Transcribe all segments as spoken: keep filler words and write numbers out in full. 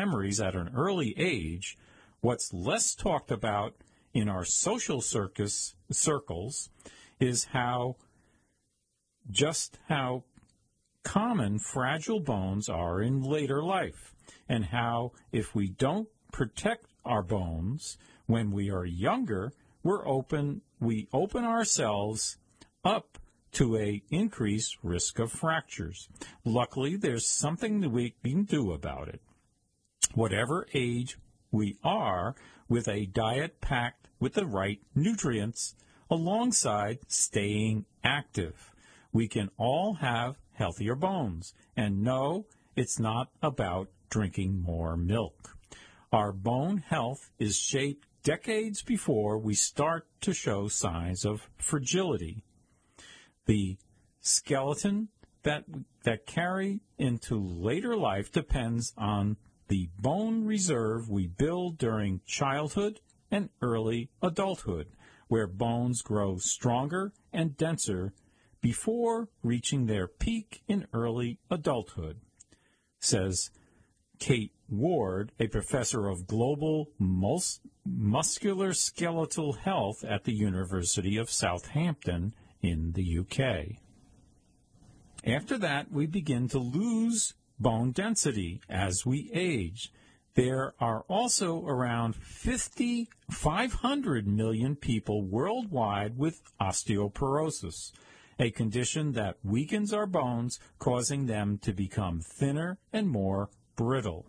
memories at an early age, what's less talked about in our social circus circles is how just how common fragile bones are in later life, and how if we don't protect our bones when we are younger, we're open we open ourselves up to a increased risk of fractures. Luckily, there's something that we can do about it. Whatever age we are, with a diet packed with the right nutrients, alongside staying active, we can all have healthier bones. And no, it's not about drinking more milk. Our bone health is shaped decades before we start to show signs of fragility. The skeleton that that carry into later life depends on the bone reserve we build during childhood and early adulthood, where bones grow stronger and denser before reaching their peak in early adulthood, says Kate Ward, a professor of global mus- musculoskeletal health at the University of Southampton in the U K. After that, we begin to lose bone density as we age. There are also around fifty, five hundred million people worldwide with osteoporosis, a condition that weakens our bones, causing them to become thinner and more brittle.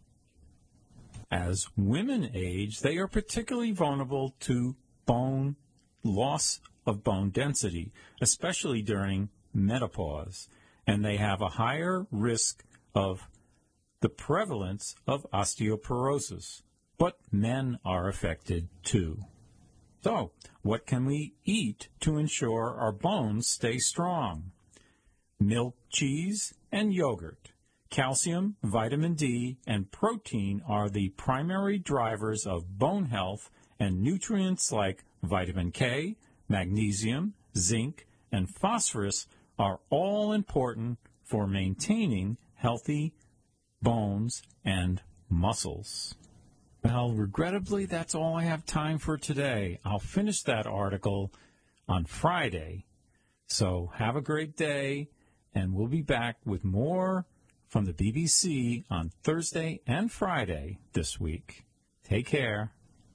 As women age, they are particularly vulnerable to bone loss of bone density, especially during menopause, and they have a higher risk of the prevalence of osteoporosis. But men are affected too. So, what can we eat to ensure our bones stay strong? Milk, cheese, and yogurt. Calcium, vitamin D, and protein are the primary drivers of bone health, and nutrients like vitamin K, magnesium, zinc, and phosphorus are all important for maintaining healthy bones and muscles. Well, regrettably, that's all I have time for today. I'll finish that article on Friday. So have a great day, and we'll be back with more from the B B C on Thursday and Friday this week. Take care.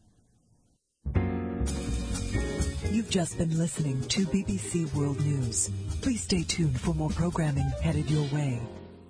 You've just been listening to B B C World News. Please stay tuned for more programming headed your way.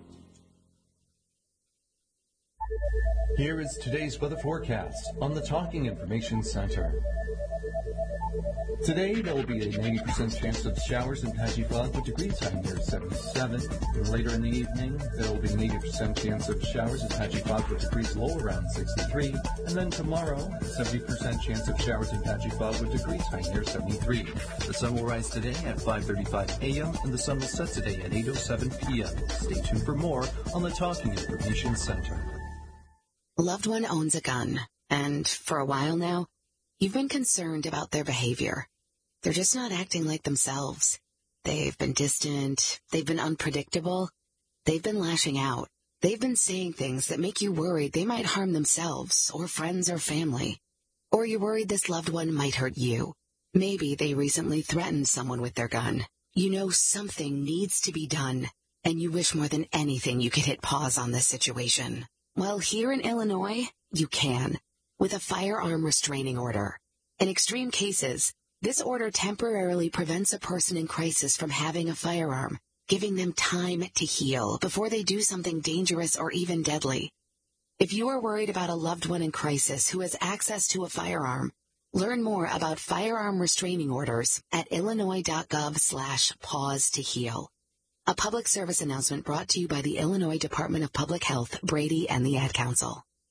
Here is today's weather forecast on the Talking Information Center. Today, there will be a ninety percent chance of showers and patchy fog with degrees high near seventy-seven. And later in the evening, there will be an eighty percent chance of showers and patchy fog with degrees low around sixty-three. And then tomorrow, a seventy percent chance of showers and patchy fog with degrees high near seventy-three. The sun will rise today at five thirty-five a.m. and the sun will set today at eight oh seven p.m. Stay tuned for more on the Talking Information Center. Loved one owns a gun, and for a while now, you've been concerned about their behavior. They're just not acting like themselves. They've been distant. They've been unpredictable. They've been lashing out. They've been saying things that make you worried they might harm themselves or friends or family. Or you're worried this loved one might hurt you. Maybe they recently threatened someone with their gun. You know something needs to be done, and you wish more than anything you could hit pause on this situation. Well, here in Illinois, you can, with a firearm restraining order. In extreme cases, this order temporarily prevents a person in crisis from having a firearm, giving them time to heal before they do something dangerous or even deadly. If you are worried about a loved one in crisis who has access to a firearm, learn more about firearm restraining orders at illinois.gov slash pause to heal. A public service announcement brought to you by the Illinois Department of Public Health, Brady, and the Ad Council.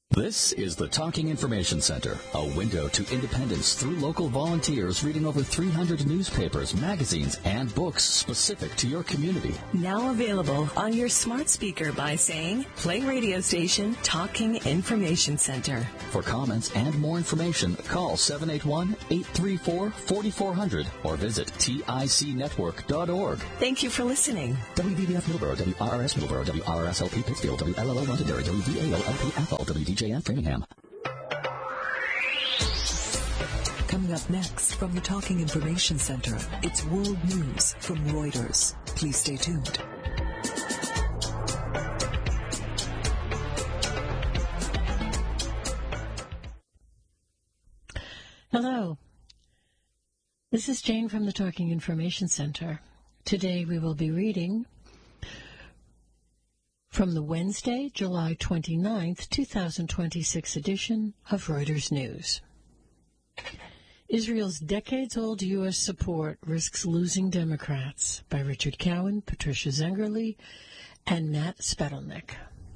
This is the Talking Information Center, a window to independence through local volunteers reading over three hundred newspapers, magazines, and books specific to your community. Now available on your smart speaker by saying, play radio station Talking Information Center. For comments and more information, call seven eight one, eight three four, four four zero zero or visit tic network dot org. Thank you for listening. W B B F Middleborough, W R R S Middleborough, W R R S L P Pittsfield, W L L O Londonderry, W V A L L P Athol, W D J N Framingham. Coming up next from the Talking Information Center, it's World News from Reuters. Please stay tuned. Hello. This is Jane from the Talking Information Center. Today we will be reading from the Wednesday, July twenty-ninth, twenty twenty-six edition of Reuters News. Israel's decades-old U S support risks losing Democrats, by Richard Cowan, Patricia Zengerle, and Nat Spetelnik.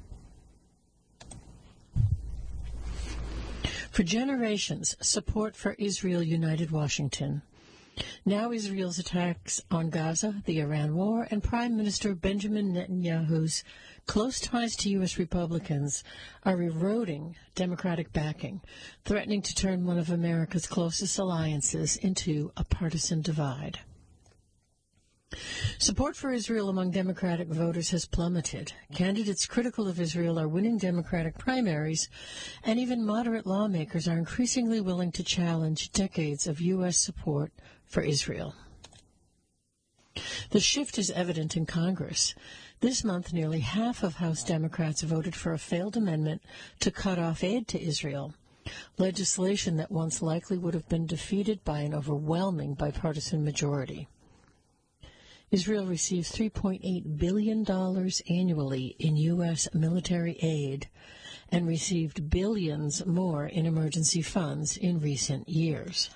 For generations, support for Israel united Washington. Now Israel's attacks on Gaza, the Iran war, and Prime Minister Benjamin Netanyahu's close ties to U S Republicans are eroding Democratic backing, threatening to turn one of America's closest alliances into a partisan divide. Support for Israel among Democratic voters has plummeted. Candidates critical of Israel are winning Democratic primaries, and even moderate lawmakers are increasingly willing to challenge decades of U S support for Israel. The shift is evident in Congress. This month, nearly half of House Democrats voted for a failed amendment to cut off aid to Israel, legislation that once likely would have been defeated by an overwhelming bipartisan majority. Israel receives three point eight billion dollars annually in U S military aid and received billions more in emergency funds in recent years.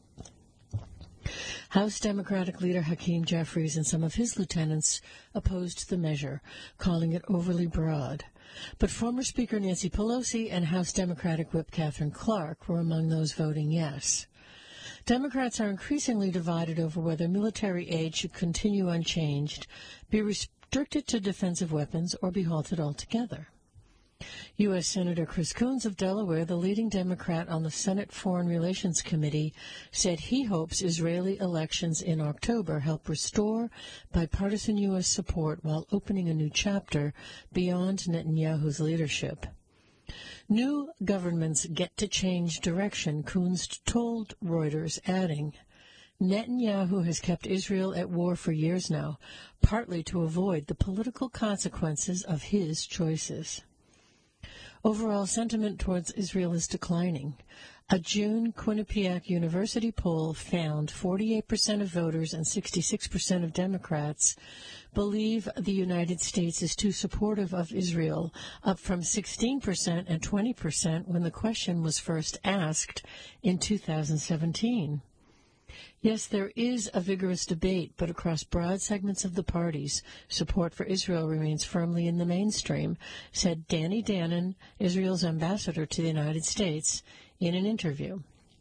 House Democratic leader Hakeem Jeffries and some of his lieutenants opposed the measure, calling it overly broad. But former Speaker Nancy Pelosi and House Democratic Whip Katherine Clark were among those voting yes. Democrats are increasingly divided over whether military aid should continue unchanged, be restricted to defensive weapons, or be halted altogether. U S Senator Chris Coons of Delaware, the leading Democrat on the Senate Foreign Relations Committee, said he hopes Israeli elections in October help restore bipartisan U S support while opening a new chapter beyond Netanyahu's leadership. New governments get to change direction, Coons told Reuters, adding, Netanyahu has kept Israel at war for years now, partly to avoid the political consequences of his choices. Overall sentiment towards Israel is declining. A June Quinnipiac University poll found forty-eight percent of voters and sixty-six percent of Democrats believe the United States is too supportive of Israel, up from sixteen percent and twenty percent when the question was first asked in two thousand seventeen. Yes, there is a vigorous debate, but across broad segments of the parties, support for Israel remains firmly in the mainstream, said Danny Danon, Israel's ambassador to the United States, in an interview.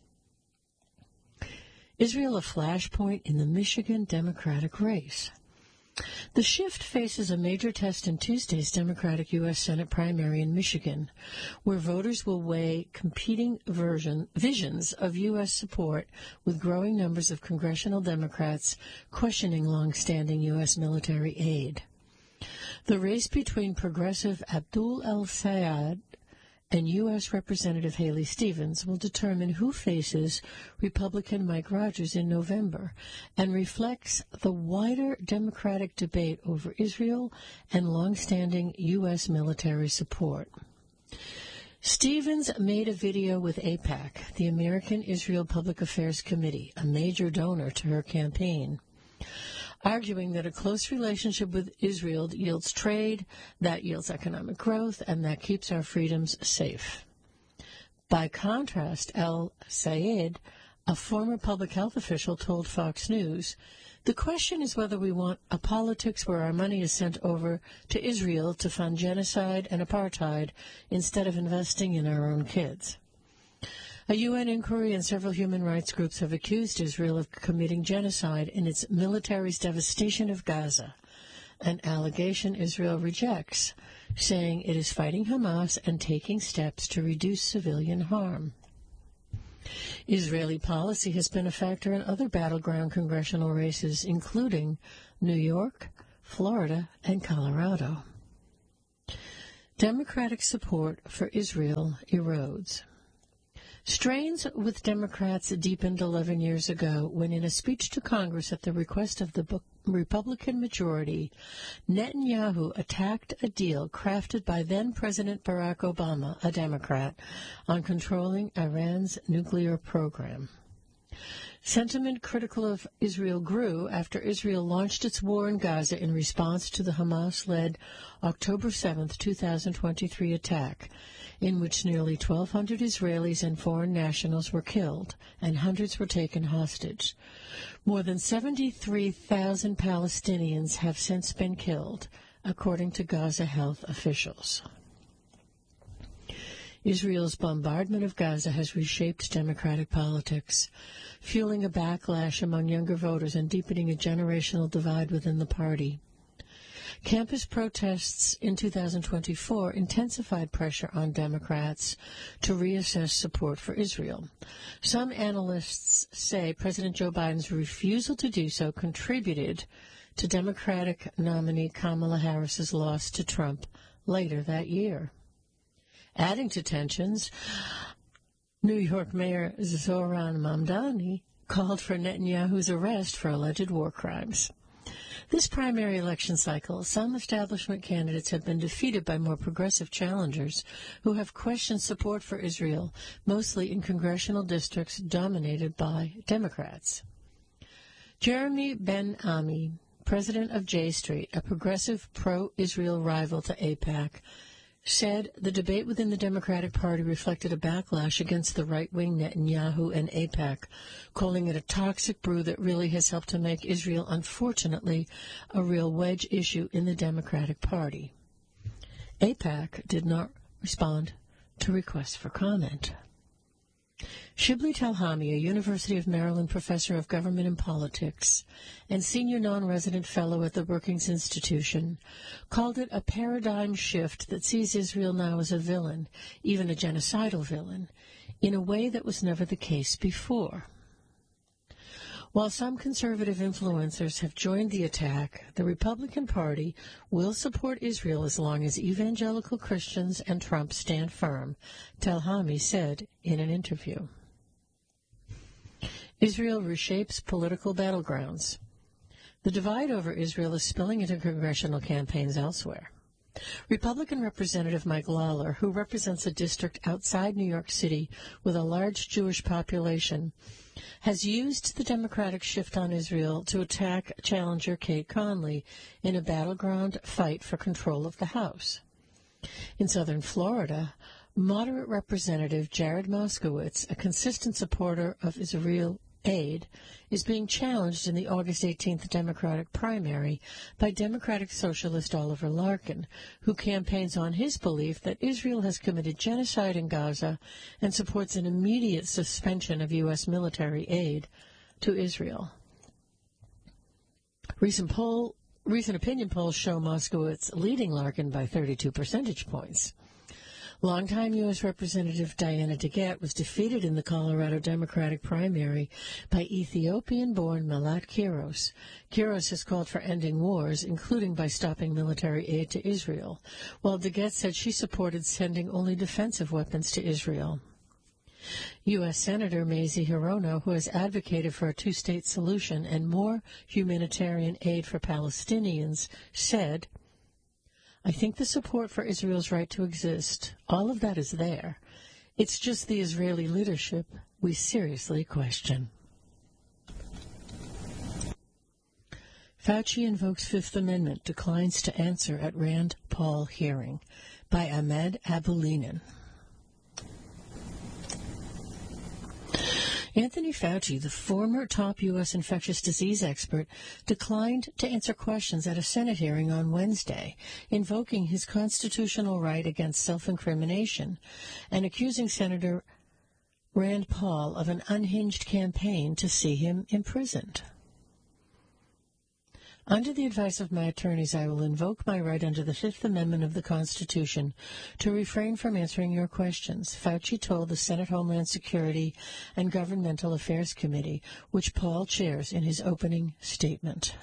Israel a flashpoint in the Michigan Democratic race. The shift faces a major test in Tuesday's Democratic U S Senate primary in Michigan, where voters will weigh competing version, visions of U S support with growing numbers of congressional Democrats questioning long-standing U S military aid. The race between progressive Abdul El-Sayed and U S Representative Haley Stevens will determine who faces Republican Mike Rogers in November and reflects the wider Democratic debate over Israel and longstanding U S military support. Stevens made a video with AIPAC, the American Israel Public Affairs Committee, a major donor to her campaign, arguing that a close relationship with Israel yields trade, that yields economic growth, and that keeps our freedoms safe. By contrast, El-Sayed, a former public health official, told Fox News The question is whether we want a politics where our money is sent over to Israel to fund genocide and apartheid instead of investing in our own kids. A U N inquiry and several human rights groups have accused Israel of committing genocide in its military's devastation of Gaza, an allegation Israel rejects, saying it is fighting Hamas and taking steps to reduce civilian harm. Israeli policy has been a factor in other battleground congressional races, including New York, Florida, and Colorado. Democratic support for Israel erodes. Strains with Democrats deepened eleven years ago when, in a speech to Congress at the request of the Republican majority, Netanyahu attacked a deal crafted by then-President Barack Obama, a Democrat, on controlling Iran's nuclear program. Sentiment critical of Israel grew after Israel launched its war in Gaza in response to the Hamas-led October seventh, twenty twenty-three attack, in which nearly twelve hundred Israelis and foreign nationals were killed and hundreds were taken hostage. More than seventy-three thousand Palestinians have since been killed, according to Gaza health officials. Israel's bombardment of Gaza has reshaped democratic politics, fueling a backlash among younger voters and deepening a generational divide within the party. Campus protests in two thousand twenty-four intensified pressure on Democrats to reassess support for Israel. Some analysts say President Joe Biden's refusal to do so contributed to Democratic nominee Kamala Harris's loss to Trump later that year. Adding to tensions, New York Mayor Zohran Mamdani called for Netanyahu's arrest for alleged war crimes. This primary election cycle, some establishment candidates have been defeated by more progressive challengers who have questioned support for Israel, mostly in congressional districts dominated by Democrats. Jeremy Ben-Ami, president of J Street, a progressive pro-Israel rival to AIPAC, said the debate within the Democratic Party reflected a backlash against the right-wing Netanyahu and AIPAC, calling it a toxic brew that really has helped to make Israel, unfortunately, a real wedge issue in the Democratic Party. AIPAC did not respond to requests for comment. Shibli Talhami, a University of Maryland professor of government and politics and senior non-resident fellow at the Brookings Institution, called it a paradigm shift that sees Israel now as a villain, even a genocidal villain, in a way that was never the case before. While some conservative influencers have joined the attack, the Republican Party will support Israel as long as evangelical Christians and Trump stand firm, Talhami said in an interview. Israel reshapes political battlegrounds. The divide over Israel is spilling into congressional campaigns elsewhere. Republican Representative Mike Lawler, who represents a district outside New York City with a large Jewish population, has used the Democratic shift on Israel to attack challenger Kate Conley in a battleground fight for control of the House. In southern Florida, moderate Representative Jared Moskowitz, a consistent supporter of Israel aid, is being challenged in the August eighteenth Democratic primary by Democratic Socialist Oliver Larkin, who campaigns on his belief that Israel has committed genocide in Gaza and supports an immediate suspension of U S military aid to Israel. Recent poll, recent opinion polls show Moskowitz leading Larkin by thirty-two percentage points. Longtime U S Representative Diana DeGette was defeated in the Colorado Democratic primary by Ethiopian-born Melat Kiros. Kiros has called for ending wars, including by stopping military aid to Israel, while DeGette said she supported sending only defensive weapons to Israel. U S Senator Mazie Hirono, who has advocated for a two-state solution and more humanitarian aid for Palestinians, said, I think the support for Israel's right to exist, all of that is there. It's just the Israeli leadership we seriously question. Fauci invokes Fifth Amendment, declines to answer at Rand Paul hearing, by Ahmed Abulinen. Anthony Fauci, the former top U S infectious disease expert, declined to answer questions at a Senate hearing on Wednesday, invoking his constitutional right against self-incrimination and accusing Senator Rand Paul of an unhinged campaign to see him imprisoned. Under the advice of my attorneys, I will invoke my right under the Fifth Amendment of the Constitution to refrain from answering your questions, Fauci told the Senate Homeland Security and Governmental Affairs Committee, which Paul chairs, in his opening statement.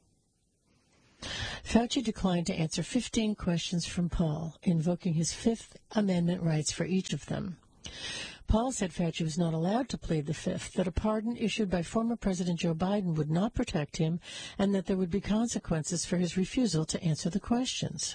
Fauci declined to answer fifteen questions from Paul, invoking his Fifth Amendment rights for each of them. Paul said Fauci was not allowed to plead the Fifth, that a pardon issued by former President Joe Biden would not protect him, and that there would be consequences for his refusal to answer the questions.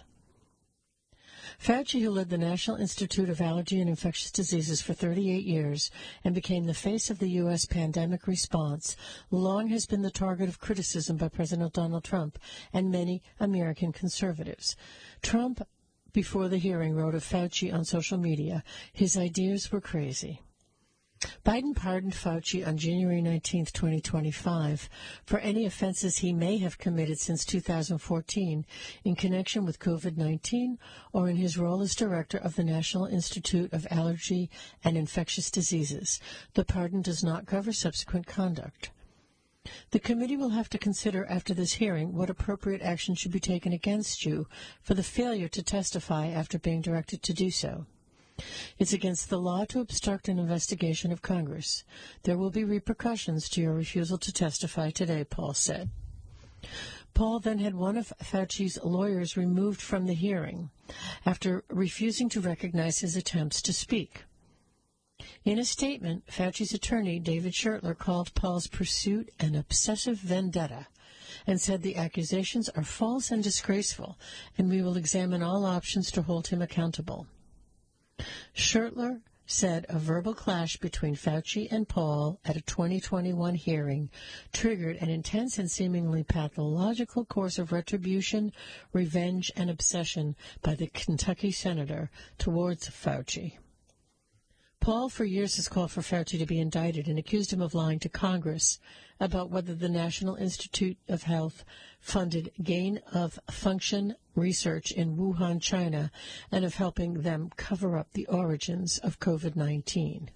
Fauci, who led the National Institute of Allergy and Infectious Diseases for thirty-eight years and became the face of the U S pandemic response, long has been the target of criticism by President Donald Trump and many American conservatives. Trump, before the hearing, wrote of Fauci on social media, his ideas were crazy. Biden pardoned Fauci on January nineteenth, twenty twenty-five, for any offenses he may have committed since two thousand fourteen in connection with COVID nineteen or in his role as director of the National Institute of Allergy and Infectious Diseases. The pardon does not cover subsequent conduct. The committee will have to consider after this hearing what appropriate action should be taken against you for the failure to testify after being directed to do so. It's against the law to obstruct an investigation of Congress. There will be repercussions to your refusal to testify today, Paul said. Paul then had one of Fauci's lawyers removed from the hearing after refusing to recognize his attempts to speak. In a statement, Fauci's attorney, David Schertler, called Paul's pursuit an obsessive vendetta and said the accusations are false and disgraceful, and we will examine all options to hold him accountable. Schertler said a verbal clash between Fauci and Paul at a twenty twenty-one hearing triggered an intense and seemingly pathological course of retribution, revenge, and obsession by the Kentucky senator towards Fauci. Paul for years has called for Fauci to be indicted and accused him of lying to Congress about whether the National Institute of Health funded gain-of-function research in Wuhan, China, and of helping them cover up the origins of COVID nineteen.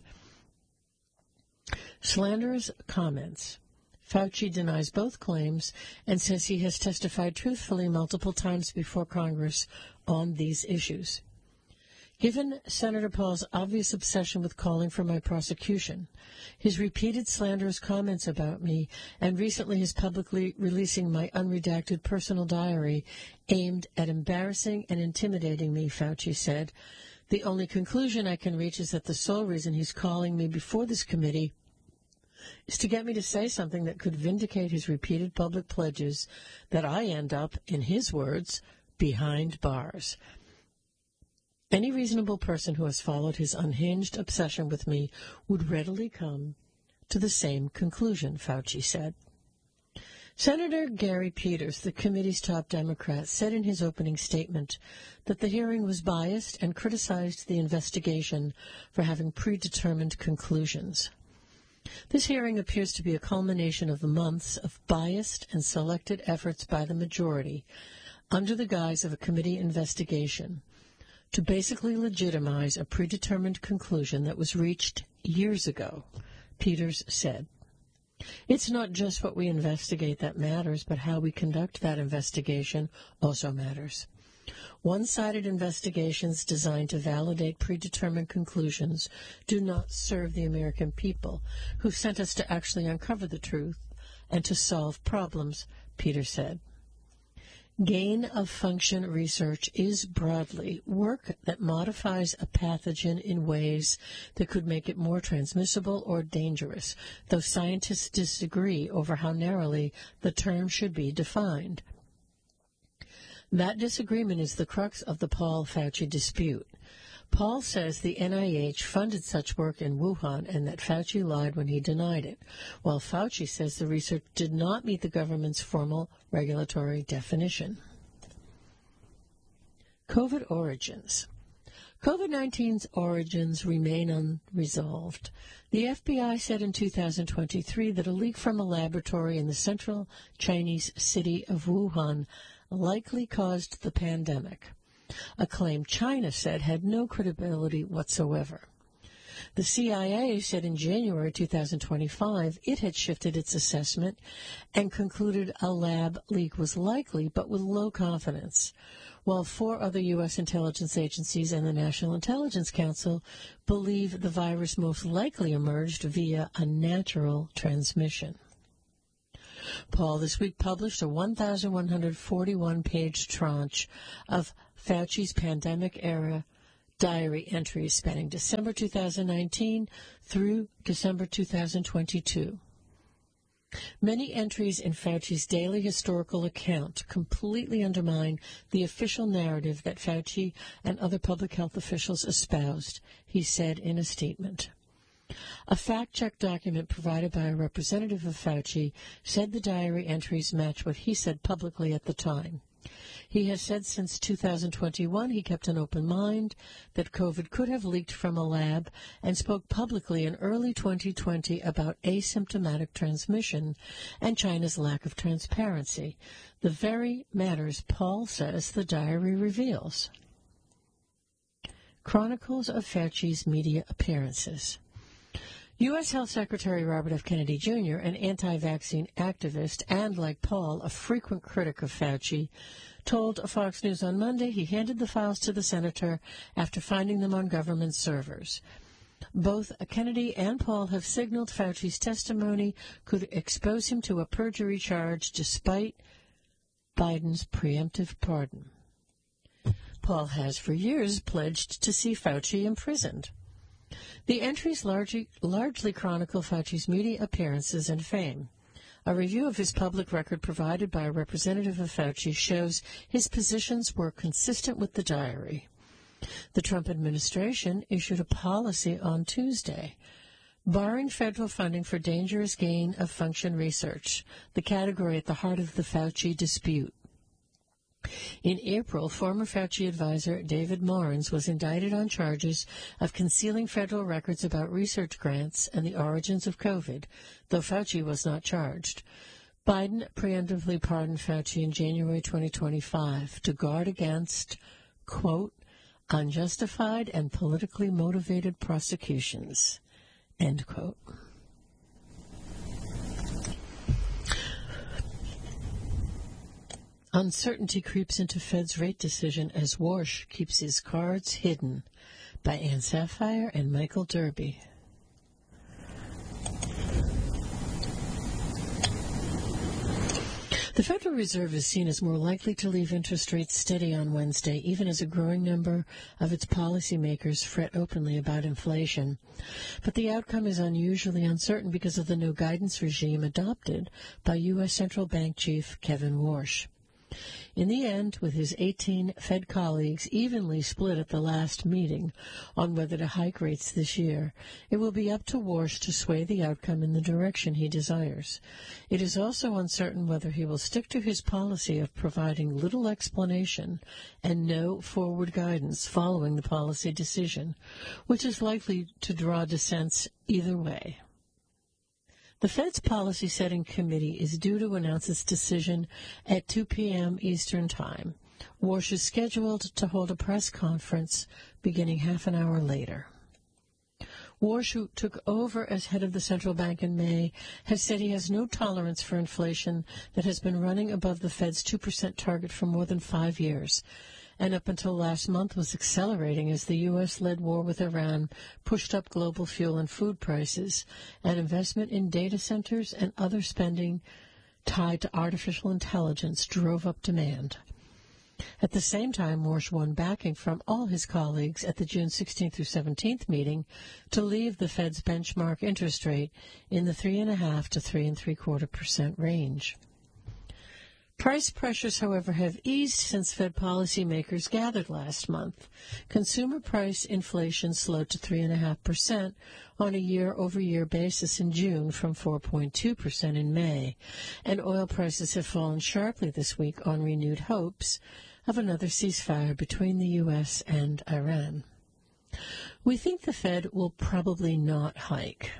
Slanderous comments. Fauci denies both claims and says he has testified truthfully multiple times before Congress on these issues. Given Senator Paul's obvious obsession with calling for my prosecution, his repeated slanderous comments about me, and recently his publicly releasing my unredacted personal diary aimed at embarrassing and intimidating me, Fauci said, the only conclusion I can reach is that the sole reason he's calling me before this committee is to get me to say something that could vindicate his repeated public pledges that I end up, in his words, behind bars. Any reasonable person who has followed his unhinged obsession with me would readily come to the same conclusion, Fauci said. Senator Gary Peters, the committee's top Democrat, said in his opening statement that the hearing was biased and criticized the investigation for having predetermined conclusions. This hearing appears to be a culmination of months of biased and selected efforts by the majority, under the guise of a committee investigation, to basically legitimize a predetermined conclusion that was reached years ago, Peters said. It's not just what we investigate that matters, but how we conduct that investigation also matters. One-sided investigations designed to validate predetermined conclusions do not serve the American people, who sent us to actually uncover the truth and to solve problems, Peters said. Gain-of-function research is broadly work that modifies a pathogen in ways that could make it more transmissible or dangerous, though scientists disagree over how narrowly the term should be defined. That disagreement is the crux of the Paul-Fauci dispute. Paul says the N I H funded such work in Wuhan and that Fauci lied when he denied it, while Fauci says the research did not meet the government's formal regulatory definition. COVID origins. COVID nineteen's origins remain unresolved. The F B I said in two thousand twenty-three that a leak from a laboratory in the central Chinese city of Wuhan likely caused the pandemic, a claim China said had no credibility whatsoever. The C I A said in January two thousand twenty-five it had shifted its assessment and concluded a lab leak was likely, but with low confidence, while four other U S intelligence agencies and the National Intelligence Council believe the virus most likely emerged via a natural transmission. Paul this week published a one thousand one hundred forty-one page tranche of Fauci's pandemic-era diary entries spanning December two thousand nineteen through December two thousand twenty-two. Many entries in Fauci's daily historical account completely undermine the official narrative that Fauci and other public health officials espoused, he said in a statement. A fact-check document provided by a representative of Fauci said the diary entries match what he said publicly at the time. He has said since two thousand twenty-one he kept an open mind, that COVID could have leaked from a lab, and spoke publicly in early twenty twenty about asymptomatic transmission and China's lack of transparency, the very matters Paul says the diary reveals. Chronicles of Fauci's media appearances. U S Health Secretary Robert F. Kennedy Junior, an anti-vaccine activist and, like Paul, a frequent critic of Fauci, told Fox News on Monday he handed the files to the senator after finding them on government servers. Both Kennedy and Paul have signaled Fauci's testimony could expose him to a perjury charge despite Biden's preemptive pardon. Paul has for years pledged to see Fauci imprisoned. The entries largely, largely chronicle Fauci's media appearances and fame. A review of his public record provided by a representative of Fauci shows his positions were consistent with the diary. The Trump administration issued a policy on Tuesday, barring federal funding for dangerous gain-of-function research, the category at the heart of the Fauci dispute. In April, former Fauci advisor David Marins was indicted on charges of concealing federal records about research grants and the origins of COVID, though Fauci was not charged. Biden preemptively pardoned Fauci in January twenty twenty-five to guard against, quote, unjustified and politically motivated prosecutions, end quote. Uncertainty creeps into Fed's rate decision as Warsh keeps his cards hidden, by Ann Sapphire and Michael Derby. The Federal Reserve is seen as more likely to leave interest rates steady on Wednesday, even as a growing number of its policymakers fret openly about inflation. But the outcome is unusually uncertain because of the new guidance regime adopted by U S Central Bank Chief Kevin Warsh. In the end, with his eighteen Fed colleagues evenly split at the last meeting on whether to hike rates this year, it will be up to Warsh to sway the outcome in the direction he desires. It is also uncertain whether he will stick to his policy of providing little explanation and no forward guidance following the policy decision, which is likely to draw dissents either way. The Fed's policy-setting committee is due to announce its decision at two p.m. Eastern Time. Warsh is scheduled to hold a press conference beginning half an hour later. Warsh, who took over as head of the central bank in May, has said he has no tolerance for inflation that has been running above the Fed's two percent target for more than five years, and up until last month was accelerating as the U S-led war with Iran pushed up global fuel and food prices, and investment in data centers and other spending tied to artificial intelligence drove up demand. At the same time, Warsh won backing from all his colleagues at the June sixteenth through seventeenth meeting to leave the Fed's benchmark interest rate in the three and a half to three and three quarter percent range. Price pressures, however, have eased since Fed policymakers gathered last month. Consumer price inflation slowed to three point five percent on a year-over-year basis in June from four point two percent in May, and oil prices have fallen sharply this week on renewed hopes of another ceasefire between the U S and Iran. We think the Fed will probably not hike.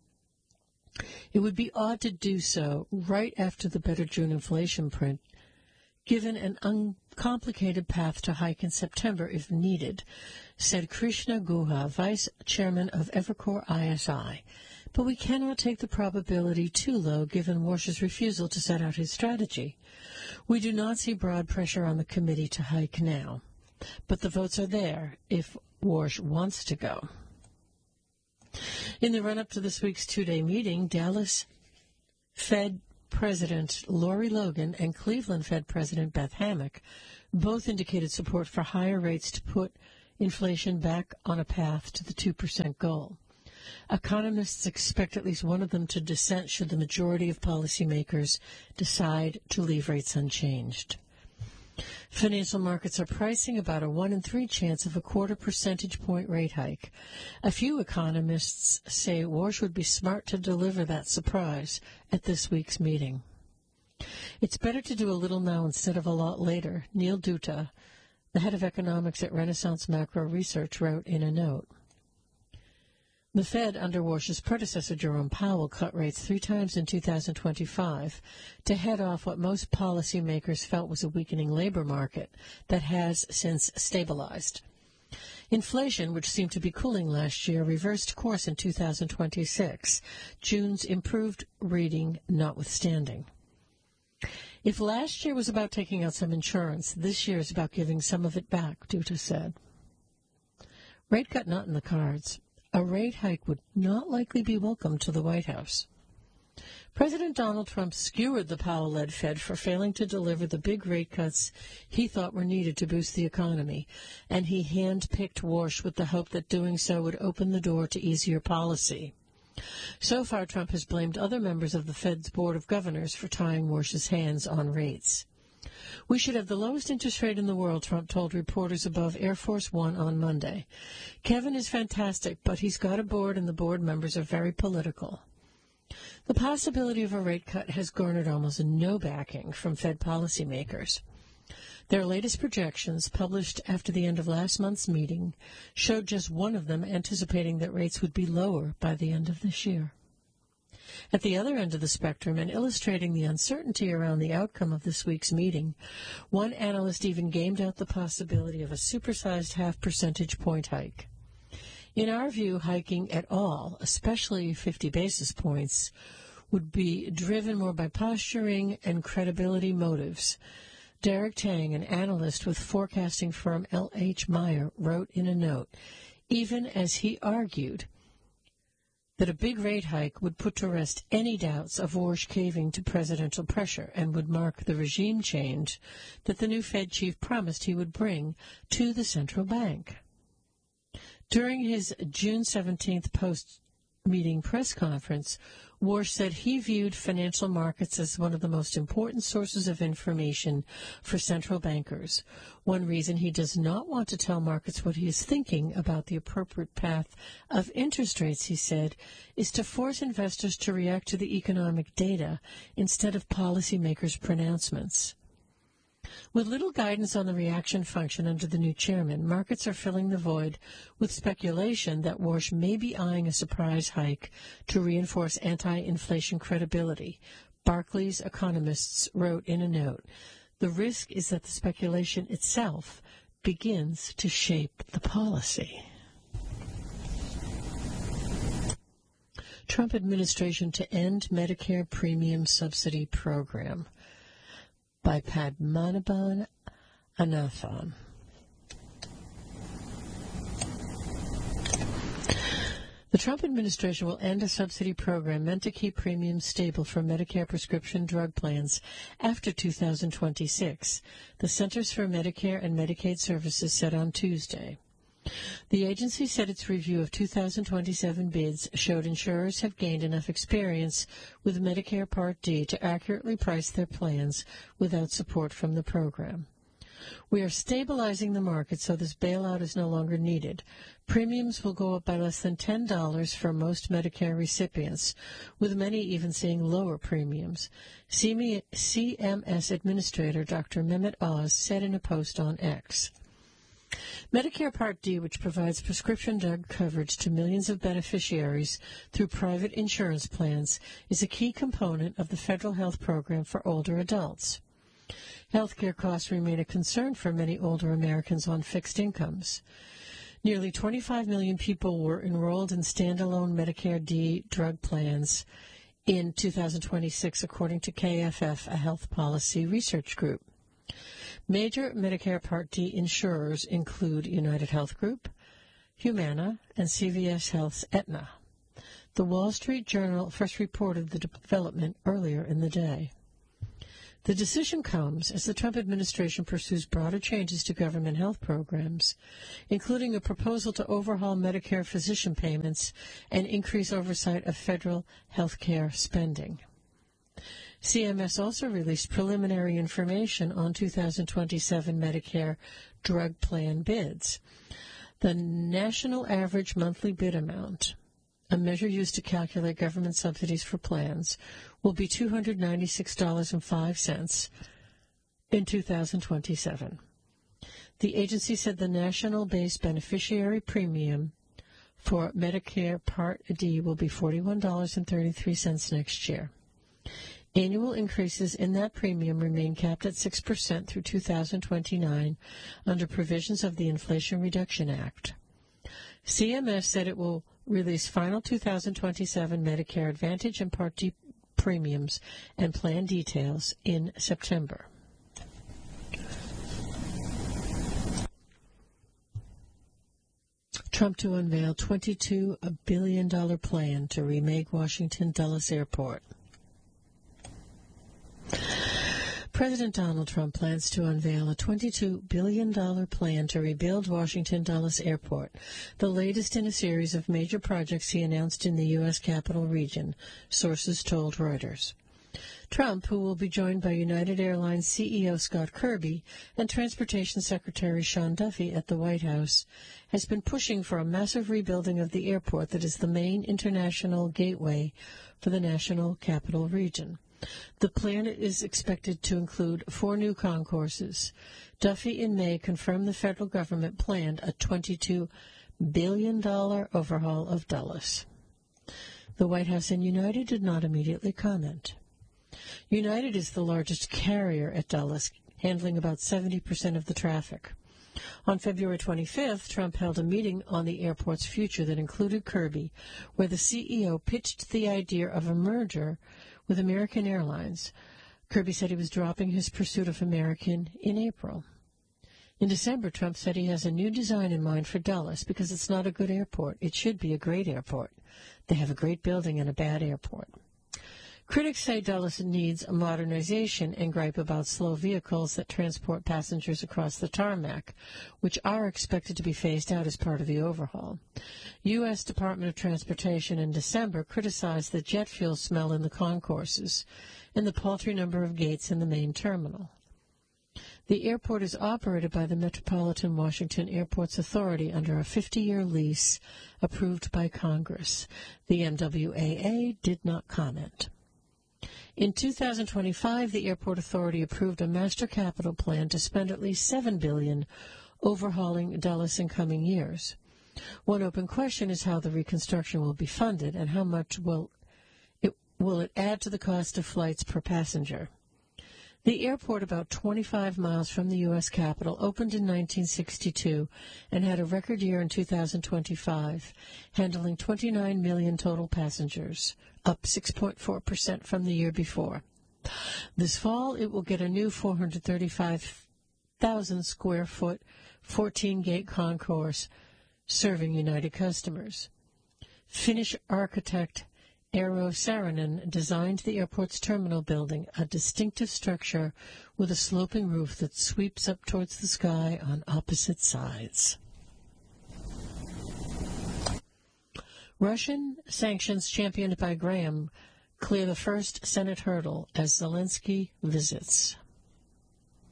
It would be odd to do so right after the better June inflation print, given an uncomplicated path to hike in September if needed, said Krishna Guha, vice chairman of Evercore I S I. But we cannot take the probability too low given Warsh's refusal to set out his strategy. We do not see broad pressure on the committee to hike now, but the votes are there if Warsh wants to go. In the run-up to this week's two-day meeting, Dallas Fed President Lori Logan and Cleveland Fed President Beth Hammack both indicated support for higher rates to put inflation back on a path to the two percent goal. Economists expect at least one of them to dissent should the majority of policymakers decide to leave rates unchanged. Financial markets are pricing about a one in three chance of a quarter percentage point rate hike. A few economists say Warsh would be smart to deliver that surprise at this week's meeting. It's better to do a little now instead of a lot later, Neil Dutta, the head of economics at Renaissance Macro Research, wrote in a note. The Fed, under Warsh's predecessor Jerome Powell, cut rates three times in two thousand twenty-five to head off what most policymakers felt was a weakening labor market that has since stabilized. Inflation, which seemed to be cooling last year, reversed course in two thousand twenty-six, June's improved reading notwithstanding. If last year was about taking out some insurance, this year is about giving some of it back, Dutta said. Rate cut not in the cards. A rate hike would not likely be welcome to the White House. President Donald Trump skewered the Powell-led Fed for failing to deliver the big rate cuts he thought were needed to boost the economy, and he hand-picked Warsh with the hope that doing so would open the door to easier policy. So far, Trump has blamed other members of the Fed's Board of Governors for tying Warsh's hands on rates. We should have the lowest interest rate in the world, Trump told reporters above Air Force One on Monday. Kevin is fantastic, but he's got a board and the board members are very political. The possibility of a rate cut has garnered almost no backing from Fed policymakers. Their latest projections, published after the end of last month's meeting, showed just one of them anticipating that rates would be lower by the end of this year. At the other end of the spectrum, and illustrating the uncertainty around the outcome of this week's meeting, one analyst even gamed out the possibility of a supersized half percentage point hike. In our view, hiking at all, especially fifty basis points, would be driven more by posturing and credibility motives. Derek Tang, an analyst with forecasting firm L H Meyer, wrote in a note, even as he argued that a big rate hike would put to rest any doubts of Warsh caving to presidential pressure and would mark the regime change that the new Fed chief promised he would bring to the central bank. During his June seventeenth post-meeting press conference, Warsh said he viewed financial markets as one of the most important sources of information for central bankers. One reason he does not want to tell markets what he is thinking about the appropriate path of interest rates, he said, is to force investors to react to the economic data instead of policymakers' pronouncements. With little guidance on the reaction function under the new chairman, markets are filling the void with speculation that Warsh may be eyeing a surprise hike to reinforce anti-inflation credibility. Barclays economists wrote in a note, the risk is that the speculation itself begins to shape the policy. Trump administration to end Medicare premium subsidy program, by Padmanabhan Ananthan. The Trump administration will end a subsidy program meant to keep premiums stable for Medicare prescription drug plans after two thousand twenty-six, the Centers for Medicare and Medicaid Services said on Tuesday. The agency said its review of two thousand twenty-seven bids showed insurers have gained enough experience with Medicare Part D to accurately price their plans without support from the program. We are stabilizing the market so this bailout is no longer needed. Premiums will go up by less than ten dollars for most Medicare recipients, with many even seeing lower premiums. C M S Administrator Doctor Mehmet Oz said in a post on X. Medicare Part D, which provides prescription drug coverage to millions of beneficiaries through private insurance plans, is a key component of the federal health program for older adults. Healthcare costs remain a concern for many older Americans on fixed incomes. Nearly twenty-five million people were enrolled in standalone Medicare D drug plans in two thousand twenty-six, according to K F F, a health policy research group. Major Medicare Part D insurers include United Health Group, Humana, and C V S Health's Aetna. The Wall Street Journal first reported the development earlier in the day. The decision comes as the Trump administration pursues broader changes to government health programs, including a proposal to overhaul Medicare physician payments and increase oversight of federal health care spending. C M S also released preliminary information on two thousand twenty-seven Medicare drug plan bids. The national average monthly bid amount, a measure used to calculate government subsidies for plans, will be two hundred ninety-six dollars and five cents in two thousand twenty-seven. The agency said the national base beneficiary premium for Medicare Part D will be forty-one dollars and thirty-three cents next year. Annual increases in that premium remain capped at six percent through two thousand twenty-nine under provisions of the Inflation Reduction Act. C M S said it will release final two thousand twenty-seven Medicare Advantage and Part D premiums and plan details in September. Trump to unveil twenty-two billion dollars plan to remake Washington Dulles Airport. President Donald Trump plans to unveil a twenty-two billion dollars plan to rebuild Washington Dulles Airport, the latest in a series of major projects he announced in the U S capital region, sources told Reuters. Trump, who will be joined by United Airlines C E O Scott Kirby and Transportation Secretary Sean Duffy at the White House, has been pushing for a massive rebuilding of the airport that is the main international gateway for the national capital region. The plan is expected to include four new concourses. Duffy in May confirmed the federal government planned a twenty-two billion dollars overhaul of Dulles. The White House and United did not immediately comment. United is the largest carrier at Dulles, handling about seventy percent of the traffic. On February twenty-fifth, Trump held a meeting on the airport's future that included Kirby, where the C E O pitched the idea of a merger with American Airlines. Kirby said he was dropping his pursuit of American in April. In December, Trump said he has a new design in mind for Dulles because it's not a good airport. It should be a great airport. They have a great building and a bad airport. Critics say Dulles needs a modernization and gripe about slow vehicles that transport passengers across the tarmac, which are expected to be phased out as part of the overhaul. U S Department of Transportation in December criticized the jet fuel smell in the concourses and the paltry number of gates in the main terminal. The airport is operated by the Metropolitan Washington Airports Authority under a fifty-year lease approved by Congress. The M W A A did not comment. In two thousand twenty-five, the Airport Authority approved a master capital plan to spend at least seven billion dollars overhauling Dulles in coming years. One open question is how the reconstruction will be funded and how much will it, will it add to the cost of flights per passenger. The airport, about twenty-five miles from the U S Capitol, opened in nineteen sixty-two and had a record year in two thousand twenty-five, handling twenty-nine million total passengers, up six point four percent from the year before. This fall, it will get a new four hundred thirty-five thousand square foot, fourteen-gate concourse serving United customers. Finnish architect Eero Saarinen designed the airport's terminal building, a distinctive structure with a sloping roof that sweeps up towards the sky on opposite sides. Russian sanctions championed by Graham clear the first Senate hurdle as Zelensky visits.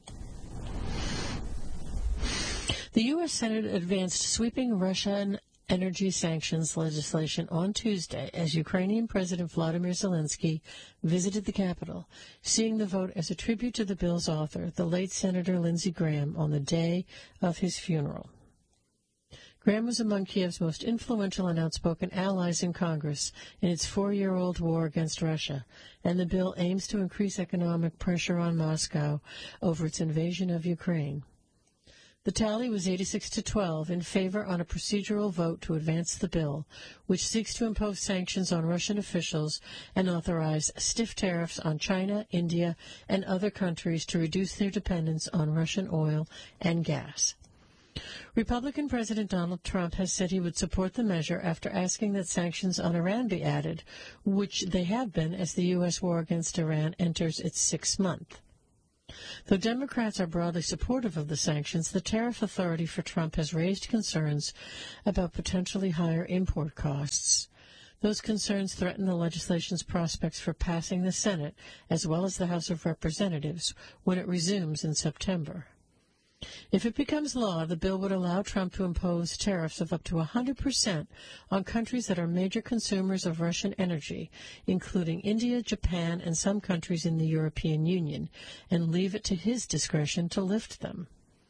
The U S Senate advanced sweeping Russian energy sanctions legislation on Tuesday as Ukrainian President Vladimir Zelensky visited the capital, seeing the vote as a tribute to the bill's author, the late Senator Lindsey Graham, on the day of his funeral. Graham was among Kiev's most influential and outspoken allies in Congress in its four-year-old war against Russia, and the bill aims to increase economic pressure on Moscow over its invasion of Ukraine. The tally was eighty-six to twelve in favor on a procedural vote to advance the bill, which seeks to impose sanctions on Russian officials and authorize stiff tariffs on China, India, and other countries to reduce their dependence on Russian oil and gas. Republican President Donald Trump has said he would support the measure after asking that sanctions on Iran be added, which they have been as the U S war against Iran enters its sixth month. Though Democrats are broadly supportive of the sanctions, the tariff authority for Trump has raised concerns about potentially higher import costs. Those concerns threaten the legislation's prospects for passing the Senate, as well as the House of Representatives, when it resumes in September. If it becomes law, the bill would allow Trump to impose tariffs of up to one hundred percent on countries that are major consumers of Russian energy, including India, Japan, and some countries in the European Union, and leave it to his discretion to lift them.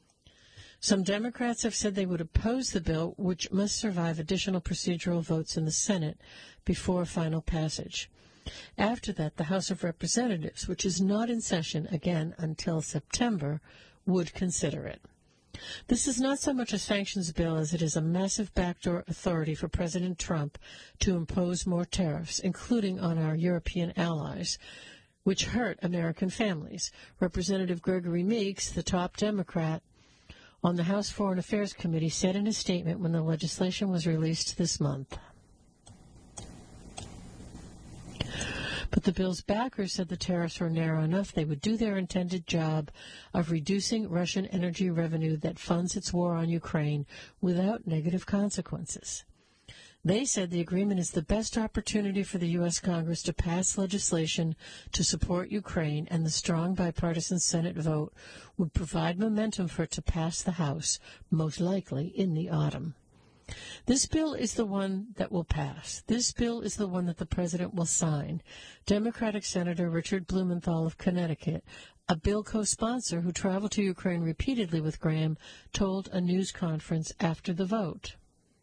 Some Democrats have said they would oppose the bill, which must survive additional procedural votes in the Senate before final passage. After that, the House of Representatives, which is not in session again until September, would consider it. This is not so much a sanctions bill as it is a massive backdoor authority for President Trump to impose more tariffs, including on our European allies, which hurt American families. Representative Gregory Meeks, the top Democrat on the House Foreign Affairs Committee, said in a statement when the legislation was released this month. But the bill's backers said the tariffs were narrow enough they would do their intended job of reducing Russian energy revenue that funds its war on Ukraine without negative consequences. They said the agreement is the best opportunity for the U S Congress to pass legislation to support Ukraine, and the strong bipartisan Senate vote would provide momentum for it to pass the House, most likely in the autumn. This bill is the one that will pass. This bill is the one that the president will sign. Democratic Senator Richard Blumenthal of Connecticut, a bill co-sponsor who traveled to Ukraine repeatedly with Graham, told a news conference after the vote.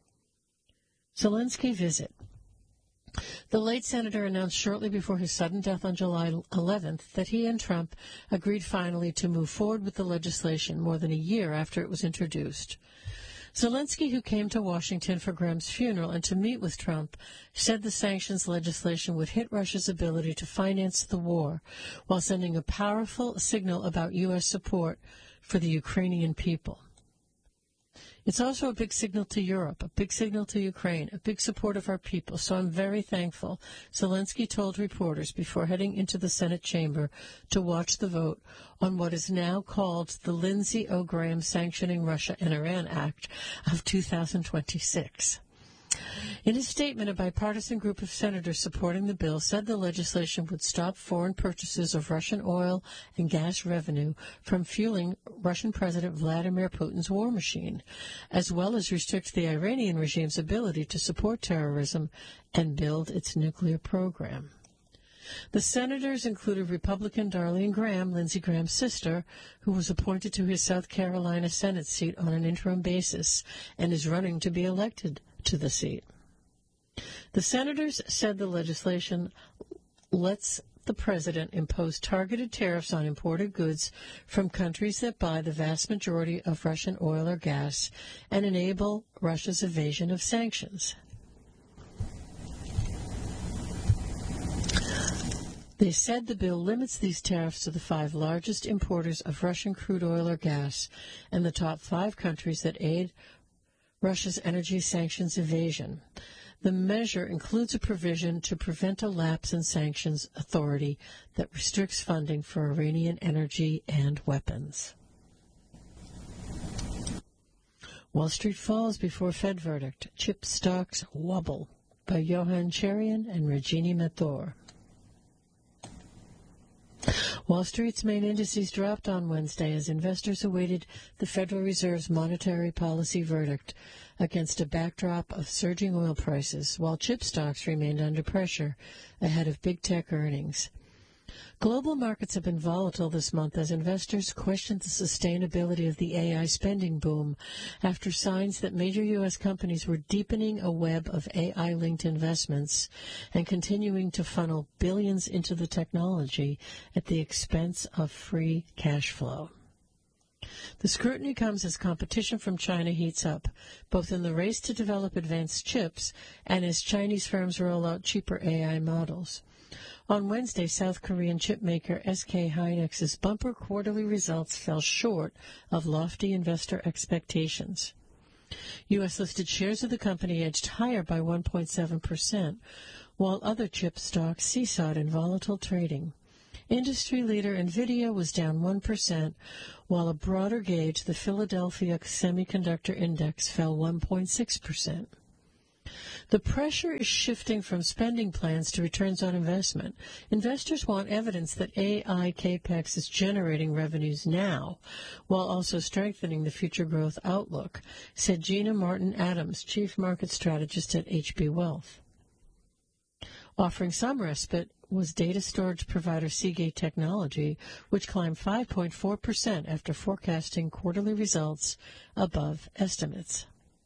Zelensky visit. The late senator announced shortly before his sudden death on July eleventh that he and Trump agreed finally to move forward with the legislation more than a year after it was introduced. Zelensky, who came to Washington for Graham's funeral and to meet with Trump, said the sanctions legislation would hit Russia's ability to finance the war while sending a powerful signal about U S support for the Ukrainian people. It's also a big signal to Europe, a big signal to Ukraine, a big support of our people, so I'm very thankful, Zelensky told reporters before heading into the Senate chamber to watch the vote on what is now called the Lindsey O. Graham Sanctioning Russia and Iran Act of two thousand twenty-six. In a statement, a bipartisan group of senators supporting the bill said the legislation would stop foreign purchases of Russian oil and gas revenue from fueling Russian President Vladimir Putin's war machine, as well as restrict the Iranian regime's ability to support terrorism and build its nuclear program. The senators included Republican Darlene Graham, Lindsey Graham's sister, who was appointed to his South Carolina Senate seat on an interim basis and is running to be elected to the seat. The senators said the legislation lets the president impose targeted tariffs on imported goods from countries that buy the vast majority of Russian oil or gas and enable Russia's evasion of sanctions. They said the bill limits these tariffs to the five largest importers of Russian crude oil or gas and the top five countries that aid Russia's energy sanctions evasion. The measure includes a provision to prevent a lapse in sanctions authority that restricts funding for Iranian energy and weapons. Wall Street falls before Fed verdict. Chip stocks wobble, by Johan Cherian and Regina Mathor. Wall Street's main indices dropped on Wednesday as investors awaited the Federal Reserve's monetary policy verdict against a backdrop of surging oil prices, while chip stocks remained under pressure ahead of big tech earnings. Global markets have been volatile this month as investors questioned the sustainability of the A I spending boom after signs that major U S companies were deepening a web of A I-linked investments and continuing to funnel billions into the technology at the expense of free cash flow. The scrutiny comes as competition from China heats up, both in the race to develop advanced chips and as Chinese firms roll out cheaper A I models. On Wednesday, South Korean chipmaker S K Hynix's bumper quarterly results fell short of lofty investor expectations. U S-listed shares of the company edged higher by one point seven percent, while other chip stocks seesawed in volatile trading. Industry leader NVIDIA was down one percent, while a broader gauge, the Philadelphia Semiconductor Index, fell one point six percent. The pressure is shifting from spending plans to returns on investment. Investors want evidence that A I capex is generating revenues now, while also strengthening the future growth outlook, said Gina Martin-Adams, chief market strategist at H B Wealth. Offering some respite was data storage provider Seagate Technology, which climbed five point four percent after forecasting quarterly results above estimates.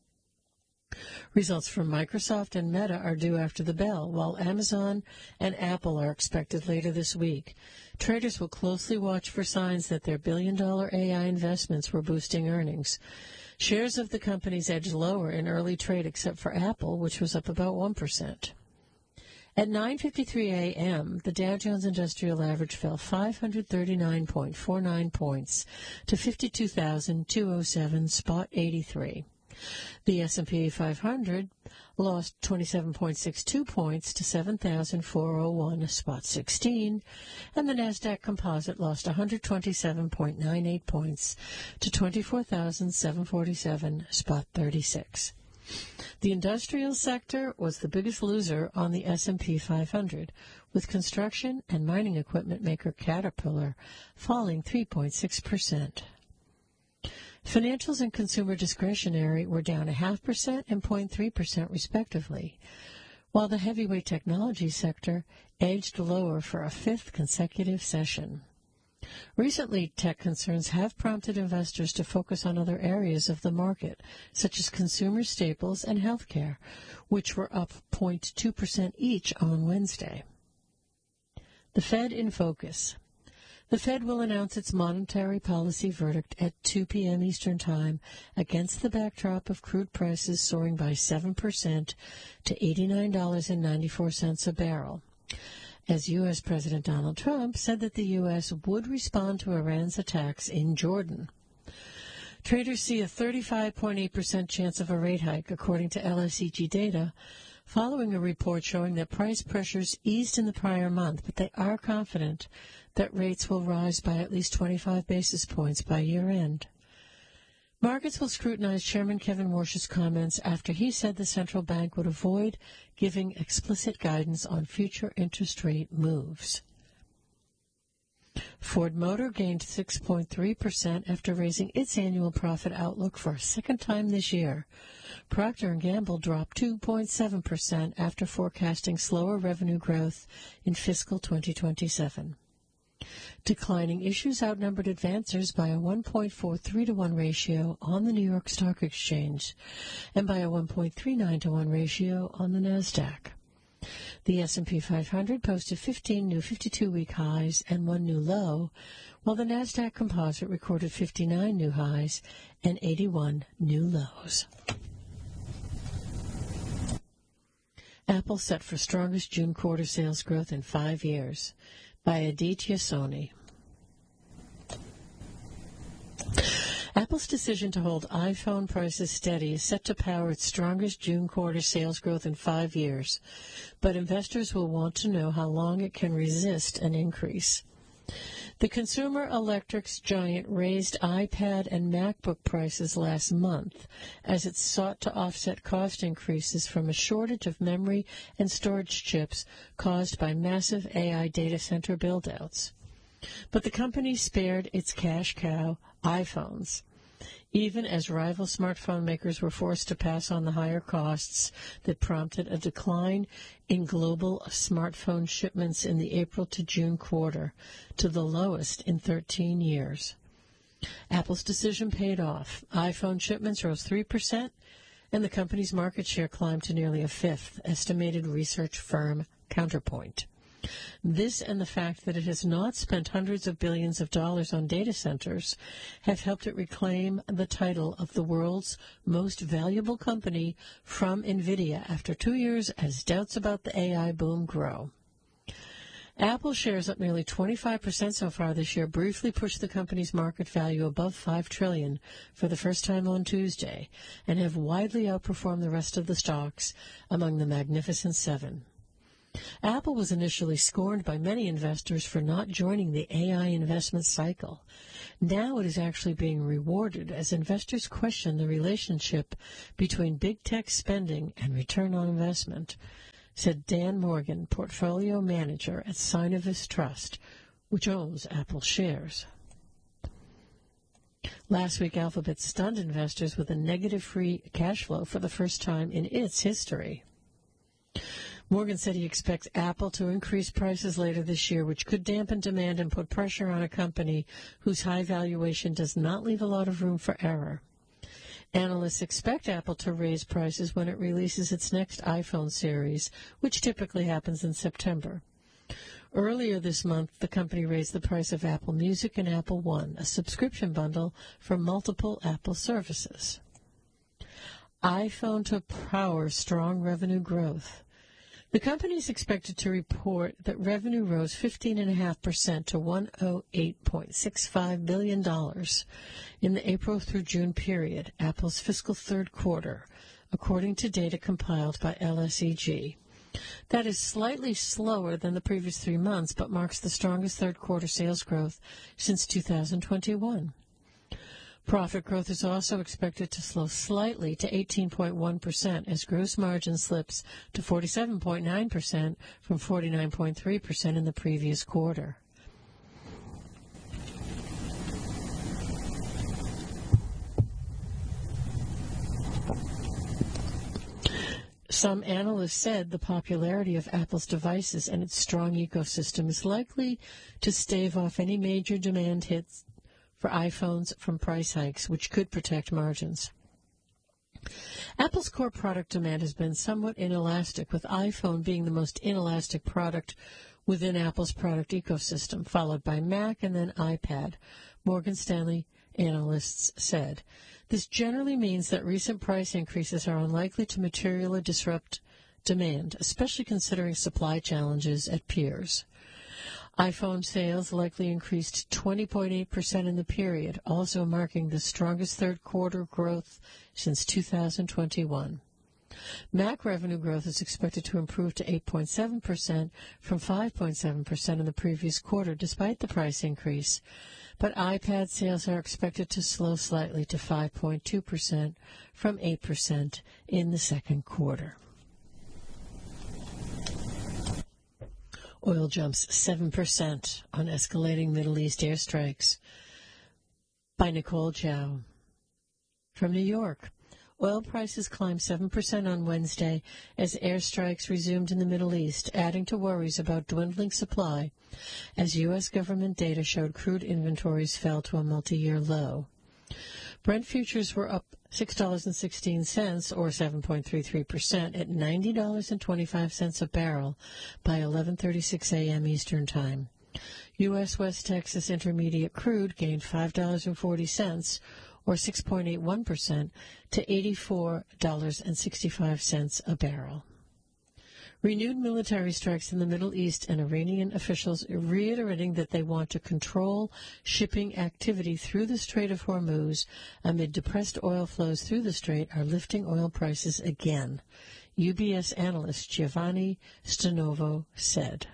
Results from Microsoft and Meta are due after the bell, while Amazon and Apple are expected later this week. Traders will closely watch for signs that their billion-dollar A I investments were boosting earnings. Shares of the companies edged lower in early trade except for Apple, which was up about one percent. At nine fifty-three a.m., the Dow Jones Industrial Average fell five hundred thirty-nine point four nine points to fifty-two thousand two hundred seven, spot eighty-three. The S and P five hundred lost twenty-seven point six two points to seven thousand four hundred one, spot sixteen, and the Nasdaq Composite lost one hundred twenty-seven point nine eight points to twenty-four thousand seven hundred forty-seven, spot thirty-six. The industrial sector was the biggest loser on the S and P five hundred, with construction and mining equipment maker Caterpillar falling three point six percent. Financials and consumer discretionary were down a half percent and zero point three percent respectively, while the heavyweight technology sector edged lower for a fifth consecutive session. Recently, tech concerns have prompted investors to focus on other areas of the market, such as consumer staples and healthcare, which were up zero point two percent each on Wednesday. The Fed in focus. The Fed will announce its monetary policy verdict at two p.m. Eastern Time against the backdrop of crude prices soaring by seven percent to eighty-nine dollars and ninety-four cents a barrel, as U S. President Donald Trump said that the U S would respond to Iran's attacks in Jordan. Traders see a thirty-five point eight percent chance of a rate hike, according to L S E G data, following a report showing that price pressures eased in the prior month, but they are confident that rates will rise by at least twenty-five basis points by year-end. Markets will scrutinize Chairman Kevin Warsh's comments after he said the central bank would avoid giving explicit guidance on future interest rate moves. Ford Motor gained six point three percent after raising its annual profit outlook for a second time this year. Procter and Gamble dropped two point seven percent after forecasting slower revenue growth in fiscal twenty twenty-seven. Declining issues outnumbered advancers by a one point four three to one ratio on the New York Stock Exchange and by a one point three nine to one ratio on the Nasdaq. The S and P five hundred posted fifteen new fifty-two-week highs and one new low, while the Nasdaq Composite recorded fifty-nine new highs and eighty-one new lows. Apple set for strongest June quarter sales growth in five years, by Aditya Soni. Apple's decision to hold iPhone prices steady is set to power its strongest June quarter sales growth in five years, but investors will want to know how long it can resist an increase. The consumer electronics giant raised iPad and MacBook prices last month as it sought to offset cost increases from a shortage of memory and storage chips caused by massive A I data center build-outs. But the company spared its cash cow, iPhones. even as rival smartphone makers were forced to pass on the higher costs that prompted a decline in global smartphone shipments in the April to June quarter, to the lowest in thirteen years. Apple's decision paid off. iPhone shipments rose three percent, and the company's market share climbed to nearly a fifth, estimated research firm Counterpoint. This and the fact that it has not spent hundreds of billions of dollars on data centers have helped it reclaim the title of the world's most valuable company from NVIDIA after two years as doubts about the A I boom grow. Apple shares up nearly twenty-five percent so far this year briefly pushed the company's market value above five trillion dollars for the first time on Tuesday and have widely outperformed the rest of the stocks among the Magnificent Seven. Apple was initially scorned by many investors for not joining the A I investment cycle. Now it is actually being rewarded as investors question the relationship between big tech spending and return on investment, said Dan Morgan, portfolio manager at Synovus Trust, which owns Apple shares. Last week, Alphabet stunned investors with a negative free cash flow for the first time in its history. Morgan said he expects Apple to increase prices later this year, which could dampen demand and put pressure on a company whose high valuation does not leave a lot of room for error. Analysts expect Apple to raise prices when it releases its next iPhone series, which typically happens in September. Earlier this month, the company raised the price of Apple Music and Apple One, a subscription bundle for multiple Apple services. iPhone to power strong revenue growth. The company is expected to report that revenue rose fifteen point five percent to one hundred eight point six five billion dollars in the April through June period, Apple's fiscal third quarter, according to data compiled by L S E G. That is slightly slower than the previous three months, but marks the strongest third quarter sales growth since two thousand twenty-one. Profit growth is also expected to slow slightly to eighteen point one percent as gross margin slips to forty-seven point nine percent from forty-nine point three percent in the previous quarter. Some analysts said the popularity of Apple's devices and its strong ecosystem is likely to stave off any major demand hits for iPhones from price hikes, which could protect margins. Apple's core product demand has been somewhat inelastic, with iPhone being the most inelastic product within Apple's product ecosystem, followed by Mac and then iPad, Morgan Stanley analysts said. This generally means that recent price increases are unlikely to materially disrupt demand, especially considering supply challenges at peers. iPhone sales likely increased twenty point eight percent in the period, also marking the strongest third quarter growth since two thousand twenty-one. Mac revenue growth is expected to improve to eight point seven percent from five point seven percent in the previous quarter, despite the price increase. But iPad sales are expected to slow slightly to five point two percent from eight percent in the second quarter. Oil jumps seven percent on escalating Middle East airstrikes. By Nicole Chow. From New York, oil prices climbed seven percent on Wednesday as airstrikes resumed in the Middle East, adding to worries about dwindling supply as U S government data showed crude inventories fell to a multi-year low. Brent futures were up six dollars and sixteen cents, or seven point three three percent, at ninety dollars and twenty-five cents a barrel by eleven thirty-six a.m. Eastern Time. U S. West Texas Intermediate crude gained five dollars and forty cents, or six point eight one percent, to eighty-four dollars and sixty-five cents a barrel. Renewed military strikes in the Middle East and Iranian officials reiterating that they want to control shipping activity through the Strait of Hormuz amid depressed oil flows through the strait are lifting oil prices again, U B S analyst Giovanni Stanovo said.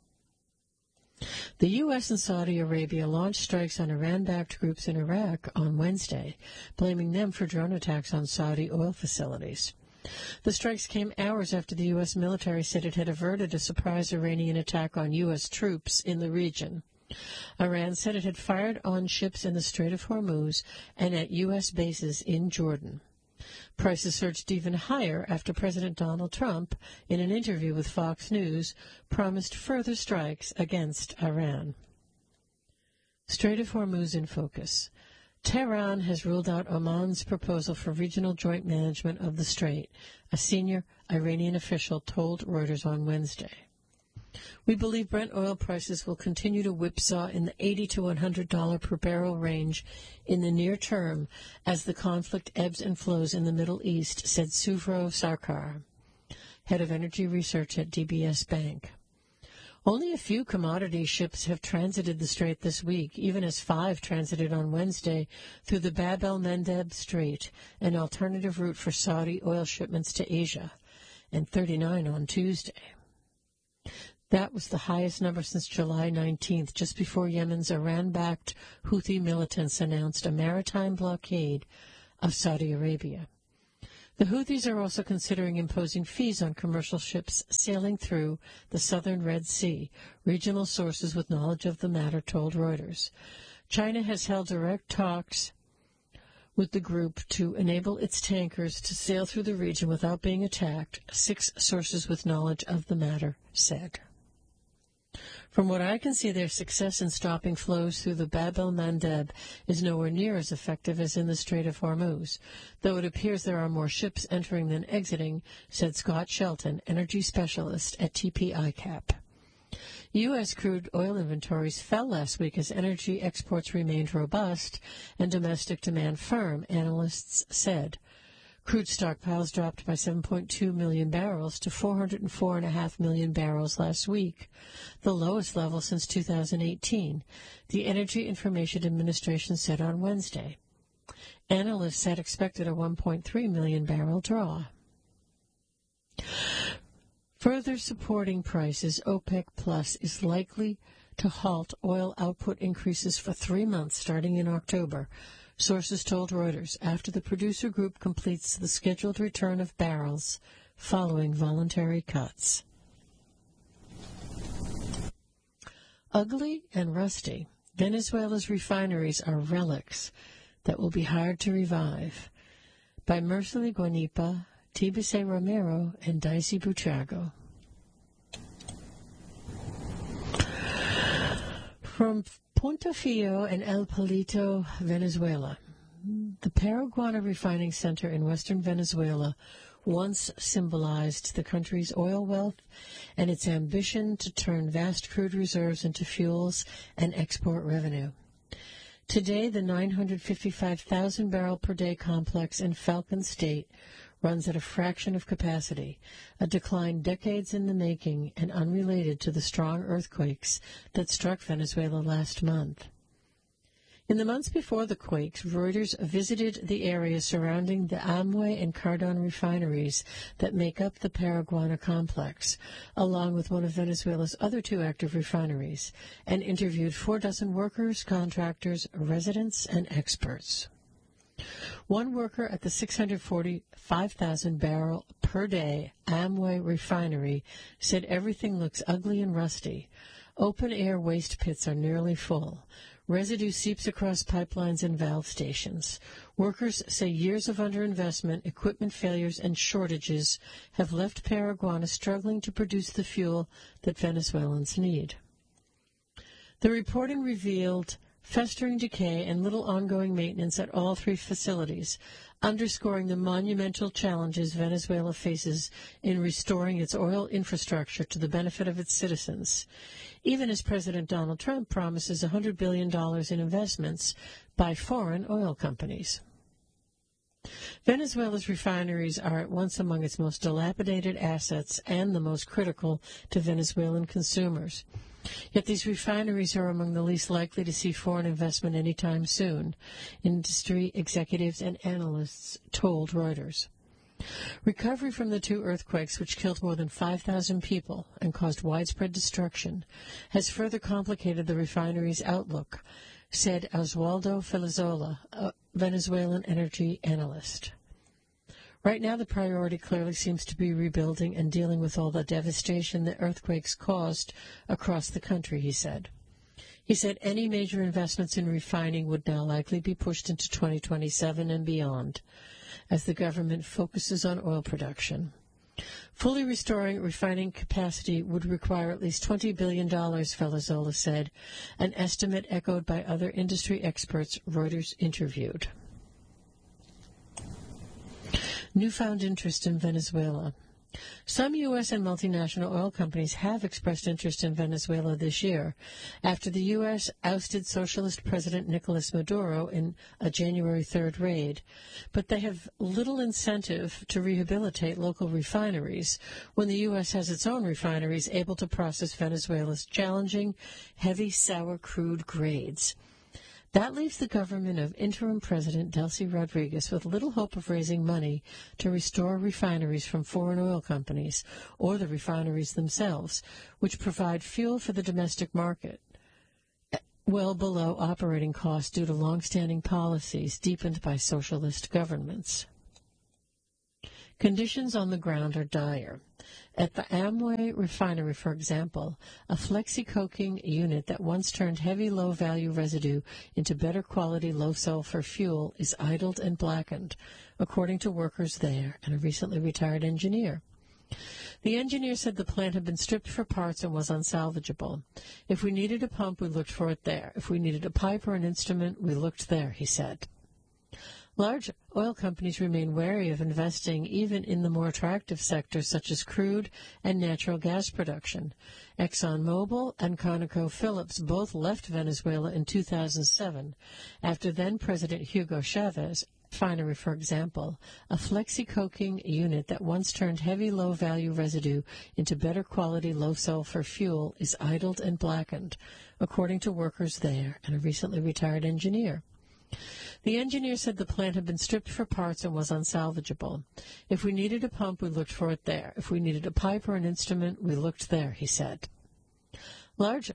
The U S and Saudi Arabia launched strikes on Iran-backed groups in Iraq on Wednesday, blaming them for drone attacks on Saudi oil facilities. The strikes came hours after the U S military said it had averted a surprise Iranian attack on U S troops in the region. Iran said it had fired on ships in the Strait of Hormuz and at U S bases in Jordan. Prices surged even higher after President Donald Trump, in an interview with Fox News, promised further strikes against Iran. Strait of Hormuz in focus. Tehran has ruled out Oman's proposal for regional joint management of the strait, a senior Iranian official told Reuters on Wednesday. We believe Brent oil prices will continue to whipsaw in the eighty to one hundred dollars per barrel range in the near term as the conflict ebbs and flows in the Middle East, said Suvrov Sarkar, head of energy research at D B S Bank. Only a few commodity ships have transited the strait this week, even as five transited on Wednesday through the Bab el-Mandeb Strait, an alternative route for Saudi oil shipments to Asia, and thirty-nine on Tuesday. That was the highest number since July nineteenth, just before Yemen's Iran-backed Houthi militants announced a maritime blockade of Saudi Arabia. The Houthis are also considering imposing fees on commercial ships sailing through the southern Red Sea, regional sources with knowledge of the matter told Reuters. China has held direct talks with the group to enable its tankers to sail through the region without being attacked, six sources with knowledge of the matter said. From what I can see, their success in stopping flows through the Bab el-Mandeb is nowhere near as effective as in the Strait of Hormuz, though it appears there are more ships entering than exiting, said Scott Shelton, energy specialist at T P I C A P. U S crude oil inventories fell last week as energy exports remained robust and domestic demand firm, analysts said. Crude stockpiles dropped by seven point two million barrels to four hundred four point five million barrels last week, the lowest level since two thousand eighteen, the Energy Information Administration said on Wednesday. Analysts had expected a one point three million barrel draw. Further supporting prices, OPEC Plus is likely to halt oil output increases for three months starting in October, sources told Reuters, after the producer group completes the scheduled return of barrels following voluntary cuts. Ugly and rusty, Venezuela's refineries are relics that will be hard to revive. By Mercely Guanipa, Tibise Romero, and Dicey Buchago. From Punta Fio and El Palito, Venezuela. The Paraguana refining center in western Venezuela once symbolized the country's oil wealth and its ambition to turn vast crude reserves into fuels and export revenue. Today, the nine hundred fifty-five thousand barrel per day complex in Falcon State runs at a fraction of capacity, a decline decades in the making and unrelated to the strong earthquakes that struck Venezuela last month. In the months before the quakes, Reuters visited the area surrounding the Amway and Cardon refineries that make up the Paraguana complex, along with one of Venezuela's other two active refineries, and interviewed four dozen workers, contractors, residents, and experts. One worker at the six hundred forty-five thousand barrel per day Amway refinery said everything looks ugly and rusty. Open-air waste pits are nearly full. Residue seeps across pipelines and valve stations. Workers say years of underinvestment, equipment failures, and shortages have left Paraguana struggling to produce the fuel that Venezuelans need. The reporting revealed festering decay and little ongoing maintenance at all three facilities, underscoring the monumental challenges Venezuela faces in restoring its oil infrastructure to the benefit of its citizens, even as President Donald Trump promises one hundred billion dollars in investments by foreign oil companies. Venezuela's refineries are at once among its most dilapidated assets and the most critical to Venezuelan consumers. Yet these refineries are among the least likely to see foreign investment anytime soon, industry executives and analysts told Reuters. Recovery from the two earthquakes, which killed more than five thousand people and caused widespread destruction, has further complicated the refinery's outlook, said Oswaldo Felizola, a Venezuelan energy analyst. Right now, the priority clearly seems to be rebuilding and dealing with all the devastation the earthquakes caused across the country, he said. He said any major investments in refining would now likely be pushed into twenty twenty-seven and beyond, as the government focuses on oil production. Fully restoring refining capacity would require at least twenty billion dollars, Falazzola said, an estimate echoed by other industry experts Reuters interviewed. Newfound interest in Venezuela. Some U S and multinational oil companies have expressed interest in Venezuela this year after the U S ousted Socialist President Nicolas Maduro in a January third raid, but they have little incentive to rehabilitate local refineries when the U S has its own refineries able to process Venezuela's challenging, heavy sour crude grades. That leaves the government of interim President Delcy Rodriguez with little hope of raising money to restore refineries from foreign oil companies or the refineries themselves, which provide fuel for the domestic market, well below operating costs due to long-standing policies deepened by socialist governments. Conditions on the ground are dire. At the Amway refinery, for example, a flexi-coking unit that once turned heavy low-value residue into better quality low-sulfur fuel is idled and blackened, according to workers there and a recently retired engineer. The engineer said the plant had been stripped for parts and was unsalvageable. If we needed a pump, we looked for it there. If we needed a pipe or an instrument, we looked there, he said. Large oil companies remain wary of investing even in the more attractive sectors such as crude and natural gas production. ExxonMobil and ConocoPhillips both left Venezuela in two thousand seven after then-President Hugo Chavez refinery, for example, a flexi-coking unit that once turned heavy low-value residue into better quality low-sulfur fuel is idled and blackened, according to workers there and a recently retired engineer. The engineer said the plant had been stripped for parts and was unsalvageable. If we needed a pump, we looked for it there. If we needed a pipe or an instrument, we looked there, he said. Large